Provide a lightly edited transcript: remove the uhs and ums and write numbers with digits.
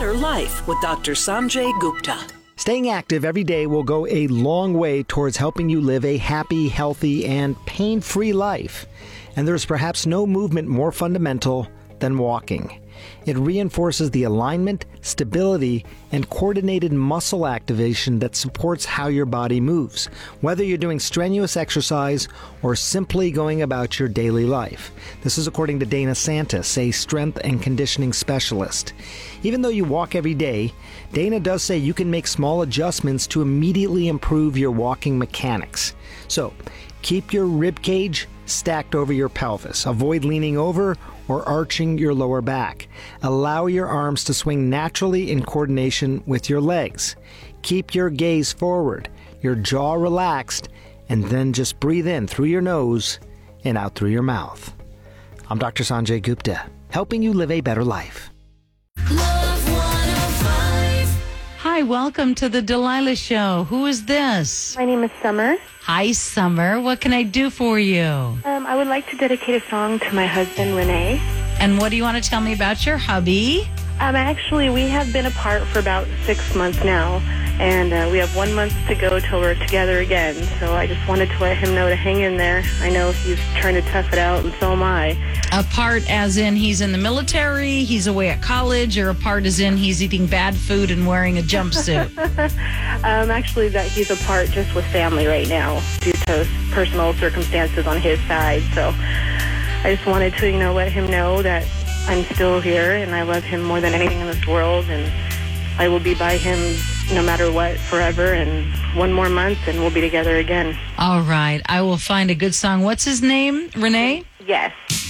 better life with Dr. Sanjay Gupta. Staying active every day will go a long way towards helping you live a happy, healthy, and pain-free life. And there's perhaps no movement more fundamental than walking. It reinforces the alignment, stability, and coordinated muscle activation that supports how your body moves, whether you're doing strenuous exercise or simply going about your daily life. This is according to Dana Santis, a strength and conditioning specialist. Even though you walk every day, Dana does say you can make small adjustments to immediately improve your walking mechanics. So, keep your rib cage stacked over your pelvis. Avoid leaning over or arching your lower back. Allow your arms to swing naturally in coordination with your legs. Keep your gaze forward, your jaw relaxed, and then just breathe in through your nose and out through your mouth. I'm Dr. Sanjay Gupta, helping you live a better life. Love 105. Hi, welcome to the Delilah Show. Who is this? My name is Summer. Hi, Summer. What can I do for you? I would like to dedicate a song to my husband, Renee. And what do you want to tell me about your hubby? Actually, we have been apart for about 6 months now, and we have 1 month to go till we're together again. So I just wanted to let him know to hang in there. I know he's trying to tough it out, and so am I. Apart as in he's in the military, he's away at college, or apart as in he's eating bad food and wearing a jumpsuit? Actually, that he's apart just with family right now due to personal circumstances on his side. So I just wanted to, let him know that I'm still here and I love him more than anything in this world, and I will be by him no matter what forever, and 1 more month and we'll be together again. All right. I will find a good song. What's his name? Renee? Yes.